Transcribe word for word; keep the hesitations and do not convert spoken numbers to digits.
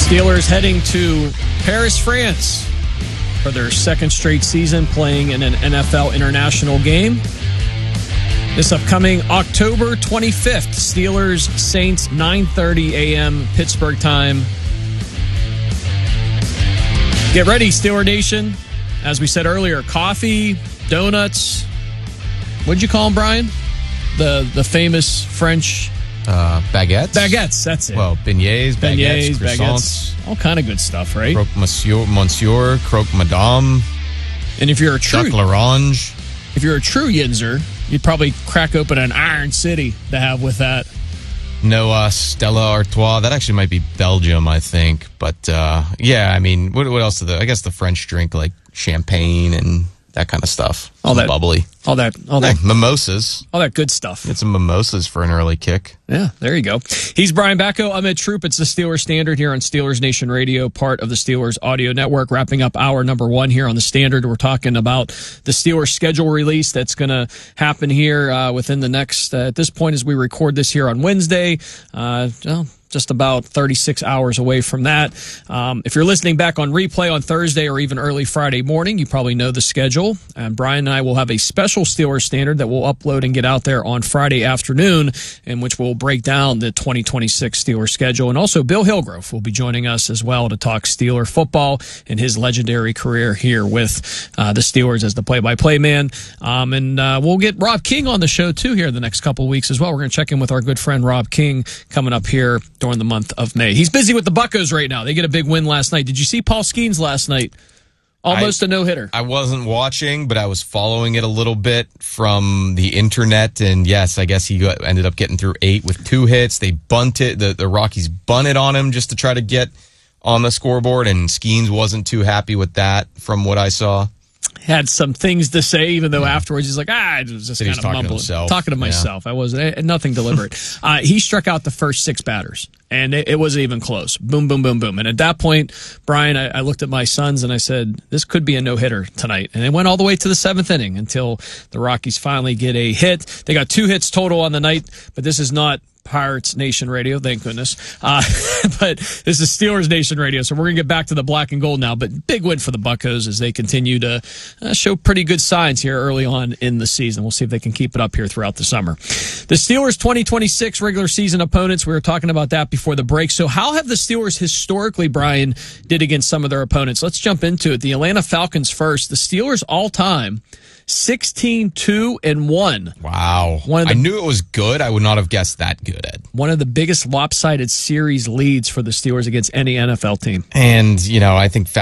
Steelers heading to Paris, France for their second straight season, playing in an N F L international game. This upcoming October twenty-fifth, Steelers Saints, nine thirty a.m. Pittsburgh time. Get ready, Steeler Nation. As we said earlier, coffee, donuts. What'd you call them, Brian? The the famous French uh, baguettes. Baguettes, that's it. Well, beignets, baguettes, beignets, croissants, baguettes, all kind of good stuff, right? Croque Monsieur, Monsieur, Croque Madame. And if you're a true Duck l'Orange. If you're a true Yinzer, you'd probably crack open an Iron City to have with that. No, uh, Stella Artois. That actually might be Belgium, I think. But, uh, yeah, I mean, what, what else do the, I guess the French drink, like champagne and that kind of stuff. All that bubbly. All that, all that. Yeah, mimosas. All that good stuff. Get some mimosas for an early kick. Yeah, there you go. He's Brian Bacco. I'm Ed Troop. It's the Steelers Standard here on Steelers Nation Radio, part of the Steelers Audio Network. Wrapping up hour number one here on the Standard. We're talking about the Steelers schedule release that's going to happen here uh, within the next, uh, at this point as we record this here on Wednesday. Uh, well, just about thirty-six hours away from that. Um, if you're listening back on replay on Thursday or even early Friday morning, you probably know the schedule. And Brian and I will have a special Steelers Standard that we'll upload and get out there on Friday afternoon, in which we'll break down the twenty twenty-six Steelers schedule. And also Bill Hillgrove will be joining us as well to talk Steeler football and his legendary career here with uh, the Steelers as the play-by-play man. Um, and uh, we'll get Rob King on the show, too, here the next couple of weeks as well. We're going to check in with our good friend Rob King coming up here during the month of May. He's busy with the Buccos right now. They get a big win last night. Did you see Paul Skeens last night? Almost I, a no-hitter. I wasn't watching, but I was following it a little bit from the internet. And yes, I guess he got, ended up getting through eight with two hits. They bunted, the, the Rockies bunted on him just to try to get on the scoreboard. And Skeens wasn't too happy with that from what I saw. Had some things to say, even though yeah. afterwards he's like, ah, I was just kind of mumbling. To talking to myself. Yeah. I wasn't, nothing deliberate. uh, he struck out the first six batters, and it, it wasn't even close. Boom, boom, boom, boom. And at that point, Brian, I, I looked at my sons and I said, this could be a no-hitter tonight. And it went all the way to the seventh inning until the Rockies finally get a hit. They got two hits total on the night, but this is not Pirates Nation Radio, thank goodness. Uh, but this is Steelers Nation Radio, so we're going to get back to the black and gold now. But big win for the Buccos as they continue to uh, show pretty good signs here early on in the season. We'll see if they can keep it up here throughout the summer. The Steelers' twenty twenty-six regular season opponents, we were talking about that before the break. So how have the Steelers historically, Brian, did against some of their opponents? Let's jump into it. The Atlanta Falcons first. The Steelers all-time sixteen two and one. Wow. One of the, I knew it was good. I would not have guessed that good, Ed. One of the biggest lopsided series leads for the Steelers against any N F L team. And, you know, I think